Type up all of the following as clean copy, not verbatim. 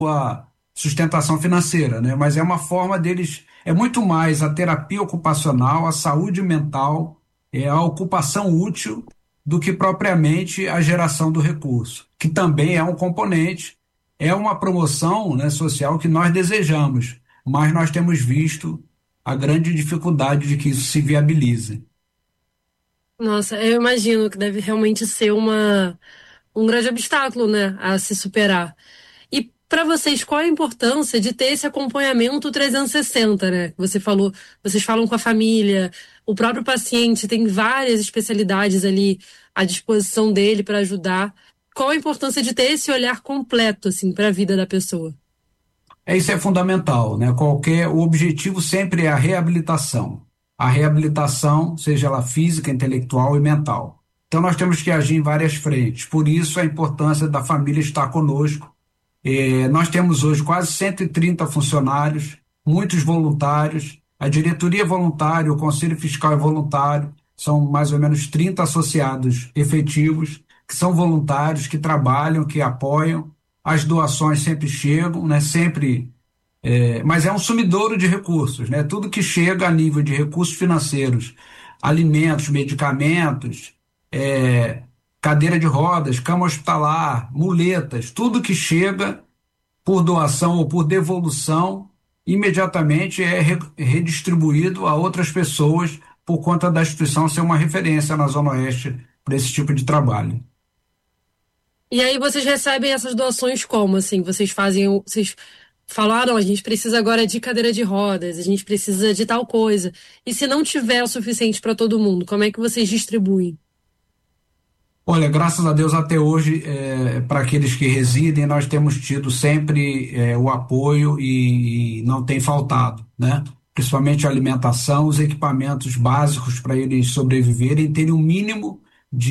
sua sustentação financeira, né? Mas é uma forma deles, é muito mais a terapia ocupacional, a saúde mental, a ocupação útil do que propriamente a geração do recurso, que também é um componente, é uma promoção, né, social que nós desejamos, mas nós temos visto a grande dificuldade de que isso se viabilize. Nossa, eu imagino que deve realmente ser um grande obstáculo, né, a se superar. E para vocês, qual a importância de ter esse acompanhamento 360, né? Você falou, vocês falam com a família, o próprio paciente tem várias especialidades ali à disposição dele para ajudar. Qual a importância de ter esse olhar completo, assim, para a vida da pessoa? Isso é fundamental, né? O objetivo sempre é a reabilitação. A reabilitação, seja ela física, intelectual e mental. Então nós temos que agir em várias frentes. Por isso a importância da família estar conosco. Nós temos hoje quase 130 funcionários, muitos voluntários. A diretoria é voluntária, o conselho fiscal é voluntário. São mais ou menos 30 associados efetivos, que são voluntários, que trabalham, que apoiam. As doações sempre chegam, né? Sempre, mas é um sumidouro de recursos, né? Tudo que chega a nível de recursos financeiros, alimentos, medicamentos, é, cadeira de rodas, cama hospitalar, muletas, tudo que chega por doação ou por devolução, imediatamente é redistribuído a outras pessoas por conta da instituição ser uma referência na Zona Oeste para esse tipo de trabalho. E aí vocês recebem essas doações como, assim? Vocês falaram, a gente precisa agora de cadeira de rodas, a gente precisa de tal coisa. E se não tiver o suficiente para todo mundo, como é que vocês distribuem? Olha, graças a Deus até hoje, para aqueles que residem, nós temos tido sempre o apoio e não tem faltado, né? Principalmente a alimentação, os equipamentos básicos para eles sobreviverem e terem um mínimo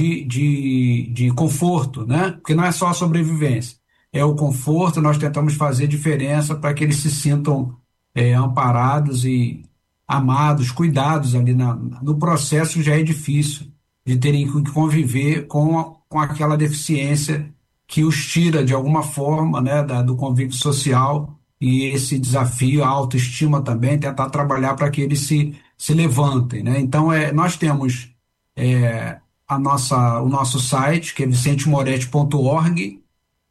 de conforto, né? Porque não é só a sobrevivência, é o conforto, nós tentamos fazer diferença para que eles se sintam amparados e amados, cuidados ali no processo já é difícil de terem que conviver com aquela deficiência que os tira de alguma forma, né, do convívio social e esse desafio, a autoestima também, tentar trabalhar para que eles se levantem, né? Então, nós temos o nosso site, que é vicentemoretti.org,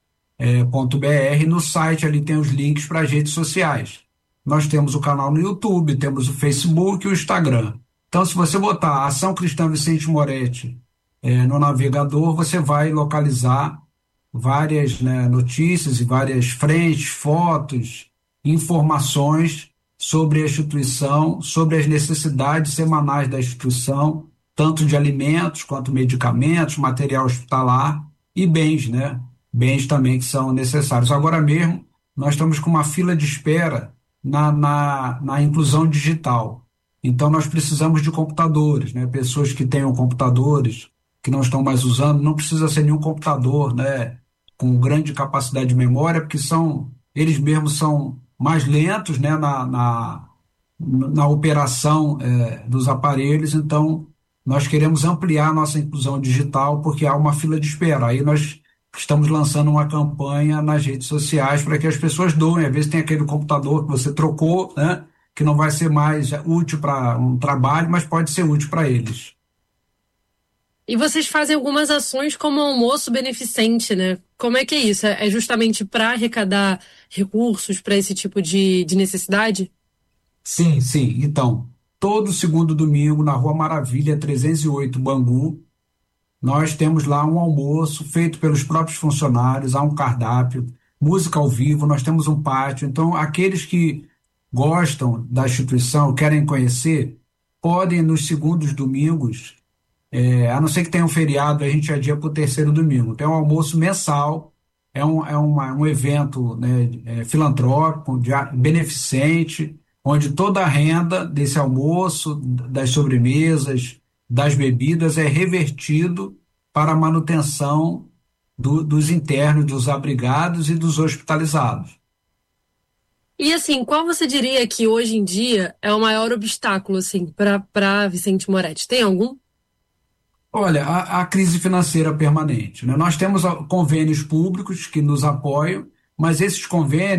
.br. No site ali tem os links para as redes sociais. Nós temos o canal no YouTube, temos o Facebook e o Instagram. Então, se você botar Ação Cristã Vicente Moretti no navegador, você vai localizar várias, né, notícias e várias frentes, fotos, informações sobre a instituição, sobre as necessidades semanais da instituição, tanto de alimentos quanto medicamentos, material hospitalar e bens, né? Bens também que são necessários. Agora mesmo, nós estamos com uma fila de espera na inclusão digital. Então, nós precisamos de computadores, né? Pessoas que tenham computadores, que não estão mais usando, não precisa ser nenhum computador, né? Com grande capacidade de memória, porque eles mesmos são mais lentos, né? Na operação, dos aparelhos. Então, nós queremos ampliar nossa inclusão digital, porque há uma fila de espera. Aí nós estamos lançando uma campanha nas redes sociais para que as pessoas doem. Às vezes tem aquele computador que você trocou, né? Que não vai ser mais útil para um trabalho, mas pode ser útil para eles. E vocês fazem algumas ações como almoço beneficente, né? Como é que é isso? É justamente para arrecadar recursos para esse tipo de necessidade? Sim, sim. Então, todo segundo domingo na Rua Maravilha 308, Bangu, nós temos lá um almoço feito pelos próprios funcionários, há um cardápio, música ao vivo, nós temos um pátio. Então, aqueles que gostam da instituição, querem conhecer, podem nos segundos domingos, a não ser que tenha um feriado, a gente adia para o terceiro domingo. Tem um almoço mensal, um evento, né, filantrópico, beneficente, onde toda a renda desse almoço, das sobremesas, das bebidas é revertido para a manutenção dos internos, dos abrigados e dos hospitalizados. E assim, qual você diria que hoje em dia é o maior obstáculo assim para Vicente Moretti? Tem algum? Olha, a crise financeira permanente, né? Nós temos convênios públicos que nos apoiam, mas esses convênios